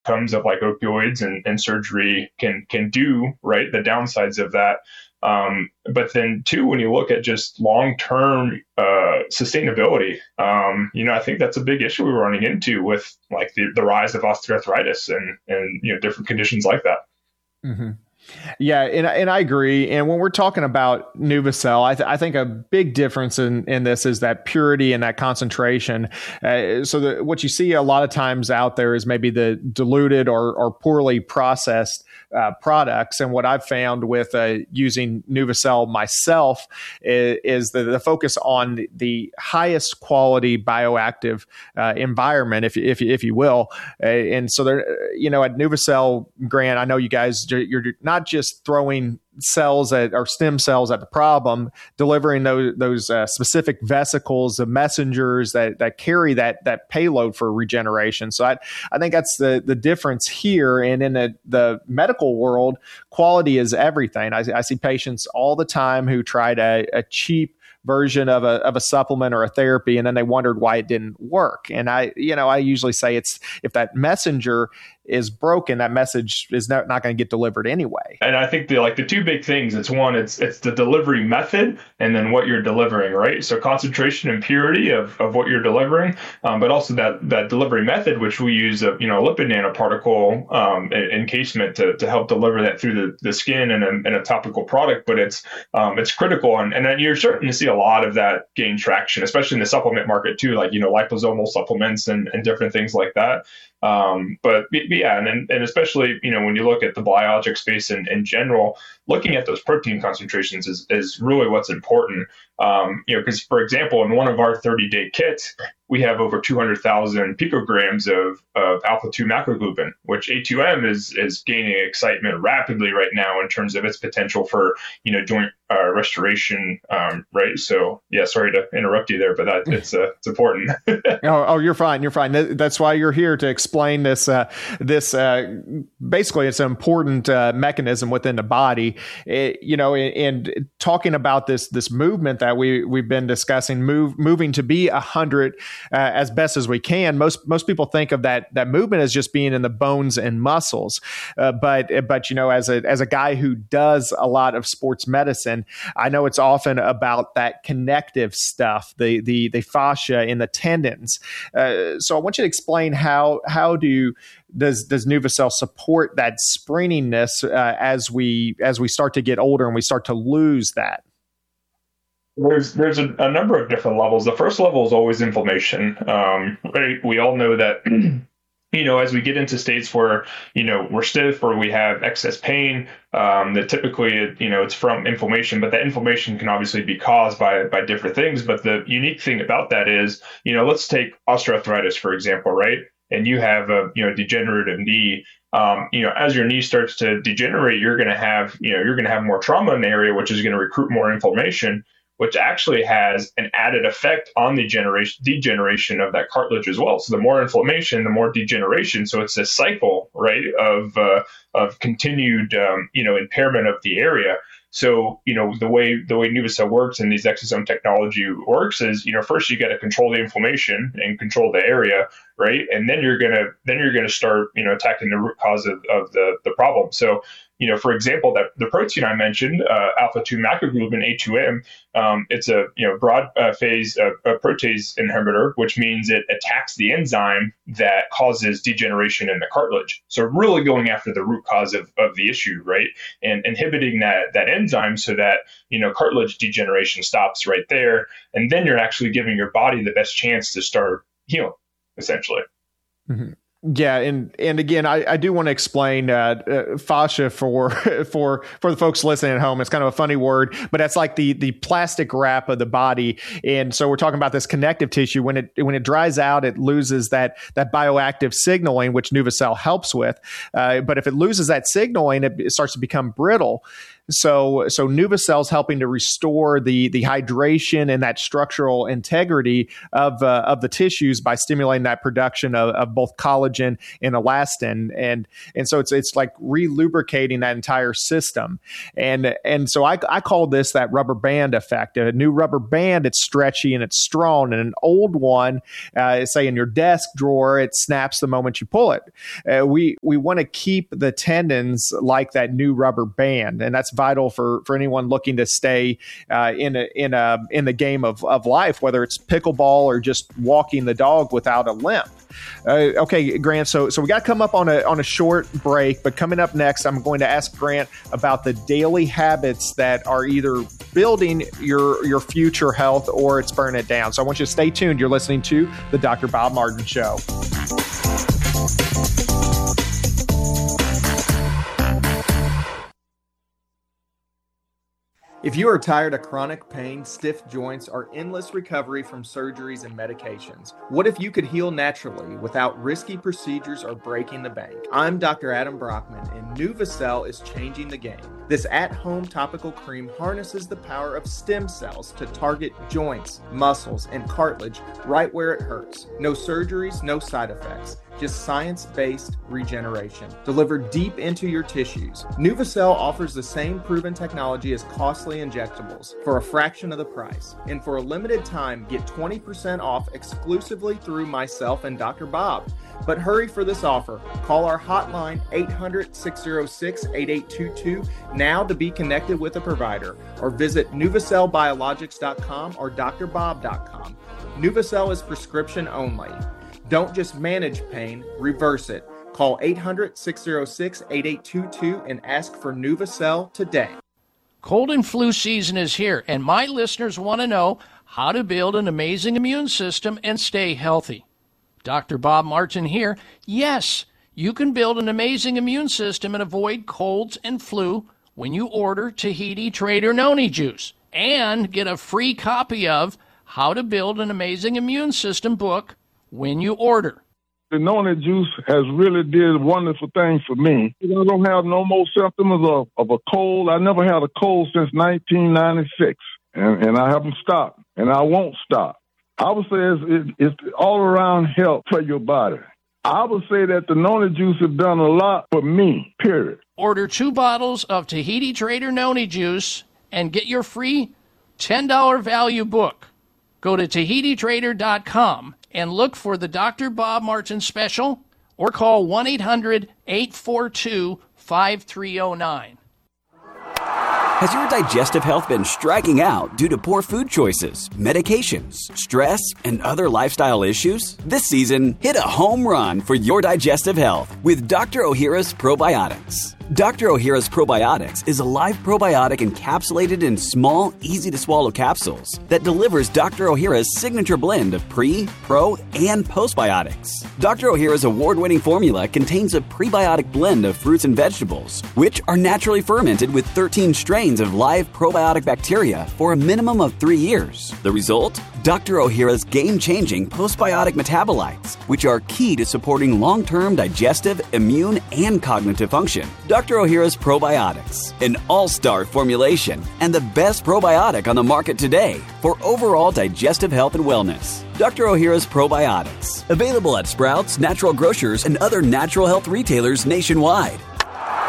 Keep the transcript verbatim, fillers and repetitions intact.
outcomes of like opioids and, and surgery can can do, right? The downsides of that. Um, but then too, when you look at just long-term uh, sustainability, um, you know, I think that's a big issue we're running into with like the, the rise of osteoarthritis and, and, you know, different conditions like that. Mm-hmm. Yeah, and, and I agree. And when we're talking about NuvaCell, I, th- I think a big difference in, in this is that purity and that concentration. Uh, so the, what you see a lot of times out there is maybe the diluted or, or poorly processed uh, products. And what I've found with uh, using NuvaCell myself is, is the, the focus on the highest quality bioactive uh, environment, if, if, if you will. Uh, and so there, you know, at NuvaCell, Grant, I know you guys, you're not not just throwing cells at, or stem cells at the problem, delivering those those uh, specific vesicles, the messengers that that carry that that payload for regeneration. So I I think that's the the difference here. And in the the medical world, quality is everything. I, I see patients all the time who tried a, a cheap version of a of a supplement or a therapy, and then they wondered why it didn't work. And I, you know, I usually say it's if that messenger is broken, that message is not, not going to get delivered anyway. And I think the like the two big things, it's one, it's it's the delivery method and then what you're delivering, right? So concentration and purity of, of what you're delivering, um, but also that that delivery method, which we use a you know lipid nanoparticle um, encasement to, to help deliver that through the, the skin and a, and a topical product. But it's um, it's critical, and, and then you're starting to see a lot of that gain traction, especially in the supplement market too, like you know liposomal supplements and, and different things like that. Um, but, but yeah, and and especially, you know, when you look at the biologic space in, in general, looking at those protein concentrations is, is really what's important. Um, you know, because for example, in one of our thirty day kits, we have over two hundred thousand picograms of, of alpha two macroglobin, which A two M is, is gaining excitement rapidly right now in terms of its potential for, you know, joint uh, restoration. Um, right. So yeah, sorry to interrupt you there, but that it's, uh, it's important. oh, oh, you're fine. You're fine. That's why you're here to explain this, uh, this, uh, basically it's an important, uh, mechanism within the body, it, you know, and, and talking about this, this movement that we, we've been discussing, move, moving to be a hundred, uh, as best as we can. Most, most people think of that, that movement as just being in the bones and muscles. Uh, but, but, you know, as a, as a guy who does a lot of sports medicine, I know it's often about that connective stuff, the, the, the fascia in the tendons. Uh, so I want you to explain how, how do, does, does NuvaCell support that springiness, uh, as we, as we start to get older and we start to lose that? There's there's a, a number of different levels. The first level is always inflammation. Um, right? We all know that, you know, as we get into states where, you know, we're stiff or we have excess pain, um, that typically, you know, it's from inflammation, but that inflammation can obviously be caused by, by different things. But the unique thing about that is, you know, let's take osteoarthritis, for example, right? And you have a, you know, degenerative knee. Um, you know, as your knee starts to degenerate, you're going to have, you know, you're going to have more trauma in the area, which is going to recruit more inflammation, which actually has an added effect on the generation, degeneration of that cartilage as well. So the more inflammation, the more degeneration. So it's a cycle, right, of uh, of continued, um, you know, impairment of the area. So, you know, the way the way NuvaCell works and these exosome technology works is, you know, first you got to control the inflammation and control the area, right, and then you're gonna then you're gonna start, you know, attacking the root cause of, of the the problem. So, you know, for example, that the protein I mentioned, uh, alpha two macroglobin, A two M, um, it's a you know broad uh, phase uh, a protease inhibitor, which means it attacks the enzyme that causes degeneration in the cartilage. So really going after the root cause of, of the issue, right, and inhibiting that that enzyme so that you know cartilage degeneration stops right there, and then you're actually giving your body the best chance to start healing, essentially. Mm-hmm. Yeah, and and again, I, I do want to explain uh, uh, fascia for for for the folks listening at home. It's kind of a funny word, but that's like the the plastic wrap of the body. And so we're talking about this connective tissue. When it when it dries out, it loses that that bioactive signaling, which NuvaCell helps with. Uh, but if it loses that signaling, it, it starts to become brittle. So, so NuvaCell is helping to restore the the hydration and that structural integrity of uh, of the tissues by stimulating that production of, of both collagen and elastin, and and so it's it's like re-lubricating that entire system, and and so I I call this that rubber band effect. A new rubber band, it's stretchy and it's strong, and an old one, uh, say in your desk drawer, it snaps the moment you pull it. Uh, we we want to keep the tendons like that new rubber band, and that's vital for for anyone looking to stay uh, in a in a in the game of of life, whether it's pickleball or just walking the dog without a limp. Uh, okay, Grant. So, so we got to come up on a on a short break. But coming up next, I'm going to ask Grant about the daily habits that are either building your your future health or it's burning it down. So I want you to stay tuned. You're listening to the Doctor Bob Martin Show. If you are tired of chronic pain, stiff joints, or endless recovery from surgeries and medications, what if you could heal naturally without risky procedures or breaking the bank? I'm Doctor Adam Brockman, and NuvaCell is changing the game. This at-home topical cream harnesses the power of stem cells to target joints, muscles, and cartilage right where it hurts. No surgeries, no side effects. Just science-based regeneration delivered deep into your tissues. NuvaCell offers the same proven technology as costly injectables for a fraction of the price. And for a limited time, get twenty percent off exclusively through myself and Doctor Bob. But hurry for this offer. Call our hotline eight hundred, six oh six, eight eight two two now to be connected with a provider, or visit nuvacell biologics dot com or d r bob dot com. NuvaCell is prescription only. Don't just manage pain, reverse it. Call eight hundred, six oh six, eight eight two two and ask for NuvaCell today. Cold and flu season is here, and my listeners want to know how to build an amazing immune system and stay healthy. Doctor Bob Martin here. Yes, you can build an amazing immune system and avoid colds and flu when you order Tahiti Trader Noni Juice and get a free copy of How to Build an Amazing Immune System book when you order. The Noni Juice has really did wonderful things for me. I don't have no more symptoms of, of a cold. I never had a cold since nineteen ninety-six, and, and I haven't stopped, and I won't stop. I would say it's, it, it's all-around help for your body. I would say that the Noni Juice has done a lot for me, period. Order two bottles of Tahiti Trader Noni Juice and get your free ten dollars value book. Go to Tahiti Trader dot com and look for the Doctor Bob Martin special or call one eight hundred, eight four two, five three zero nine. Has your digestive health been striking out due to poor food choices, medications, stress, and other lifestyle issues? This season, hit a home run for your digestive health with Doctor Ohhira's Probiotics. Doctor Ohhira's Probiotics is a live probiotic encapsulated in small, easy-to-swallow capsules that delivers Doctor Ohhira's signature blend of pre, pro, and postbiotics. Doctor Ohhira's award-winning formula contains a prebiotic blend of fruits and vegetables, which are naturally fermented with thirteen strains of live probiotic bacteria for a minimum of three years. The result? Doctor Ohhira's game-changing postbiotic metabolites, which are key to supporting long-term digestive, immune, and cognitive function. Doctor Ohhira's Probiotics, an all-star formulation and the best probiotic on the market today for overall digestive health and wellness. Doctor Ohhira's Probiotics, available at Sprouts, Natural Grocers, and other natural health retailers nationwide.